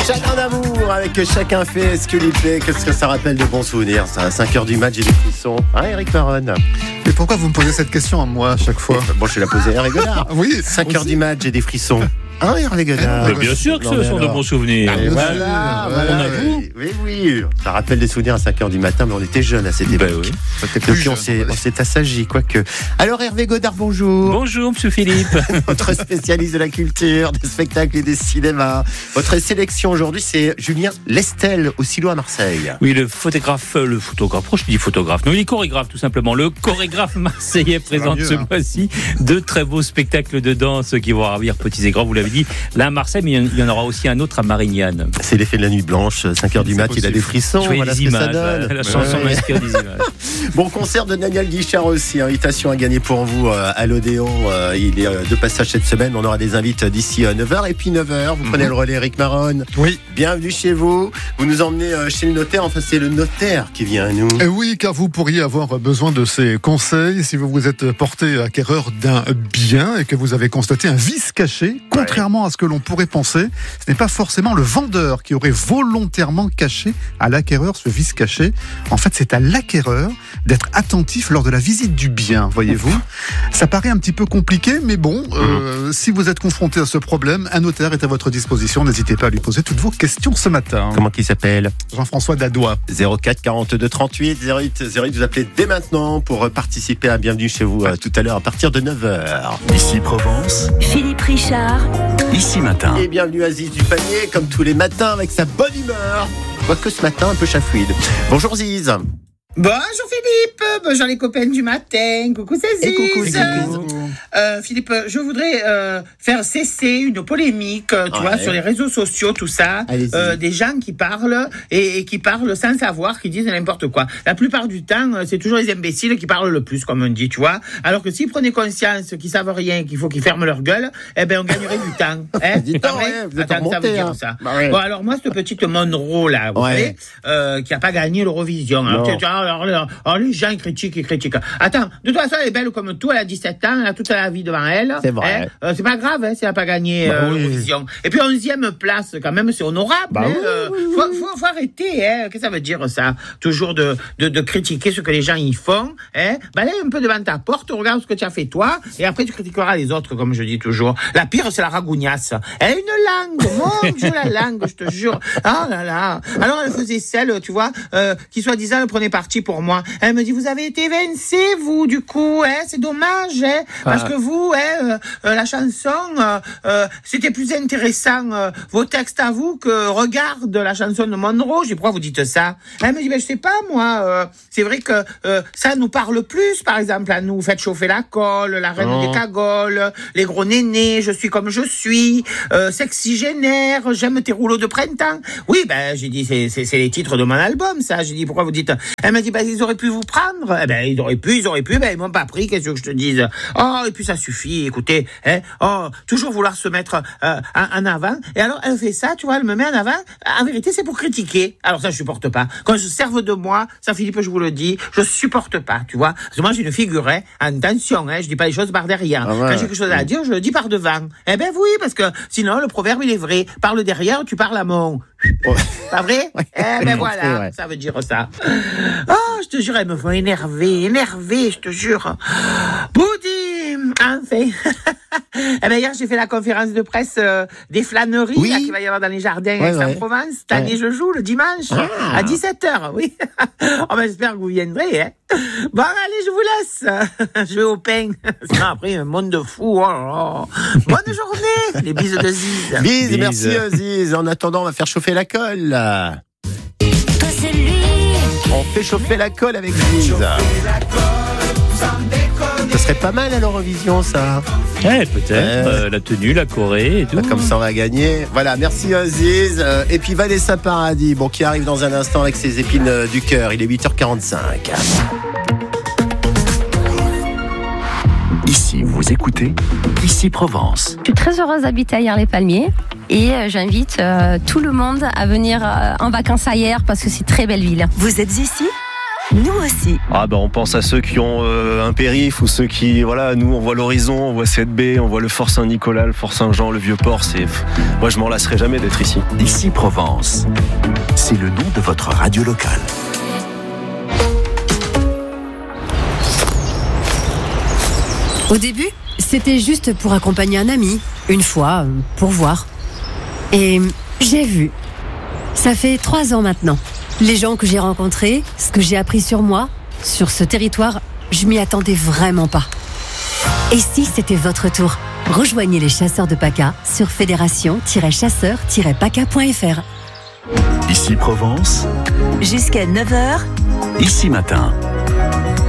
Chagrin d'amour avec Chacun fait ce que lui plaît. Qu'est-ce que ça rappelle de bons souvenirs, ça. À 5h du match, j'ai des frissons. Hein, Eric Maron? Mais pourquoi vous me posez cette question à moi à chaque fois? Bon, je vais la poser à Eric Godard. Oui. 5h du match, j'ai des frissons. Hein, Eric Godard? Bien sûr que ce sont de bons souvenirs. Voilà. On avoue. Oui. Ça rappelle des souvenirs à 5h du matin, mais on était jeunes à cette époque. Oui. Depuis, on s'est assagi, quoique. Alors, Hervé Godard, bonjour. Bonjour, monsieur Philippe. Votre spécialiste de la culture, des spectacles et des cinémas. Votre sélection aujourd'hui, c'est Julien Lestel au Silo à Marseille. Oui, le photographe, pourquoi je dis photographe? Non, il est chorégraphe, tout simplement. Le chorégraphe marseillais présente ce mois-ci de très beaux spectacles de danse qui vont ravir petits et grands. Vous l'avez dit, là à Marseille, mais il y en aura aussi un autre à Marignane. C'est l'effet de la nuit blanche, 5h du mat, il a des frissons. Voilà ce que ça donne. La chanson m'inspire des images. Bon concert de Daniel Guichard aussi, invitation à gagner pour vous à l'Odéon. Il est de passage cette semaine, on aura des invités d'ici 9h et puis 9h. Vous prenez le relais, Eric Maron. Oui. Bienvenue chez vous. Vous nous emmenez chez le notaire, enfin c'est le notaire qui vient à nous. Et oui, car vous pourriez avoir besoin de ses conseils si vous vous êtes porté acquéreur d'un bien et que vous avez constaté un vice caché. Contrairement à ce que l'on pourrait penser, ce n'est pas forcément le vendeur qui aurait volontairement caché à l'acquéreur ce vice caché. En fait, c'est à l'acquéreur d'être attentif lors de la visite du bien, voyez-vous. Ça paraît un petit peu compliqué, mais bon, si vous êtes confronté à ce problème, un notaire est à votre disposition. N'hésitez pas à lui poser toutes vos questions ce matin. Comment qu'il s'appelle? Jean-François Dadois. 04 42 38 08 08. Vous appelez dès maintenant pour participer à Bienvenue chez vous tout à l'heure à partir de 9h. Ici Provence, Philippe Richard. Ici Matin. Et bienvenue à Ziz du panier, comme tous les matins, avec sa bonne humeur. Quoique ce matin, un peu chafouide. Bonjour Ziz. Bonjour Philippe, bonjour les copains du matin, coucou c'est Ziz. Et coucou Ziz. Philippe, je voudrais faire cesser une polémique, tu vois, sur les réseaux sociaux, tout ça, des gens qui parlent et qui parlent sans savoir, qui disent n'importe quoi. La plupart du temps, c'est toujours les imbéciles qui parlent le plus, comme on dit, tu vois. Alors que s'ils prenaient conscience qu'ils savent rien, qu'il faut qu'ils ferment leur gueule, eh ben on gagnerait du temps. Hein. Dis donc, vous êtes remonté, ça veut dire ça. Bah, ouais. Bon, alors moi, cette petite Monroe là, vous savez, qui a pas gagné l'Eurovision. Alors les gens critiquent. Attends, de toute façon, elle est belle comme tout, elle a 17 ans, elle a toute la vie devant elle. C'est vrai. Hein, c'est pas grave si elle n'a pas gagné l'Eurovision. Et puis 11e place, quand même, c'est honorable. Faut arrêter. Qu'est-ce que ça veut dire ça? Toujours de critiquer ce que les gens y font. Balaye un peu devant ta porte, regarde ce que tu as fait toi, et après tu critiqueras les autres, comme je dis toujours. La pire, c'est la ragougnasse. Elle a une langue, mon Dieu, la langue, je te jure. Ah là là. Alors elle faisait celle, tu vois, qui soi-disant prenait parti pour moi. Elle me dit, vous avez été évincé, vous, du coup, c'est dommage, parce que vous, la chanson, c'était plus intéressant, vos textes à vous, que regarde la chanson de Monroe. Je dis, pourquoi vous dites ça? Elle me dit, je sais pas, moi, c'est vrai que ça nous parle plus, par exemple, à nous. Faites chauffer la colle, la reine des cagoles, les gros nénés, je suis comme je suis, sexygénaire, j'aime tes rouleaux de printemps. Oui, j'ai dit, c'est les titres de mon album, ça. J'ai dit, pourquoi vous dites? Elle m'a dit, ils auraient pu vous prendre. Ils auraient pu, ils m'ont pas pris, qu'est-ce que je te dise? Oh, et puis ça suffit, écoutez, toujours vouloir se mettre en avant. Et alors, elle fait ça, tu vois, elle me met en avant. En vérité, c'est pour critiquer. Alors ça, je supporte pas. Quand je serve de moi, ça, Philippe, je vous le dis, je supporte pas, tu vois. Parce que moi, j'ai une figure, attention, je dis pas les choses par derrière. Quand j'ai quelque chose à dire, je le dis par devant. Oui, parce que sinon, le proverbe, il est vrai. Parle derrière, tu parles à mon... Pas vrai? Voilà, ça veut dire ça. Oh, je te jure, elles me font énerver, je te jure. Boudi, enfin. Hier, j'ai fait la conférence de presse des flâneries là, qu'il va y avoir dans les jardins Aix-en-Provence. Cette année, je joue le dimanche à 17h, oui. J'espère que vous viendrez. Bon, allez, je vous laisse. Je vais au pain. Sinon, après, un monde de fou. Oh. Bonne journée. Les bises de Ziz. Bises, merci Ziz. En attendant, on va faire chauffer la colle. On fait chauffer la colle avec Ziz. Ça serait pas mal à l'Eurovision, ça. Peut-être. La tenue, la Corée et tout. Comme ça, on va gagner. Voilà, merci Aziz. Et puis Vanessa Paradis, qui arrive dans un instant avec ses épines du cœur. Il est 8h45. Ici, vous écoutez Ici Provence. Je suis très heureuse d'habiter à Hyères-les-Palmiers et j'invite tout le monde à venir en vacances à Hyères parce que c'est une très belle ville. Vous êtes ici ? Nous aussi. On pense à ceux qui ont un périph' ou ceux qui, nous on voit l'horizon, on voit 7B, on voit le Fort Saint-Nicolas, le Fort Saint-Jean, le Vieux-Port. Moi je m'en lasserai jamais d'être ici. Ici Provence, c'est le nom de votre radio locale. Au début, c'était juste pour accompagner un ami, une fois, pour voir. Et j'ai vu. Ça fait 3 ans maintenant. Les gens que j'ai rencontrés, ce que j'ai appris sur moi, sur ce territoire, je m'y attendais vraiment pas. Et si c'était votre tour ? Rejoignez les chasseurs de PACA sur fédération-chasseurs-paca.fr. Ici Provence, Jusqu'à 9h, Ici Matin.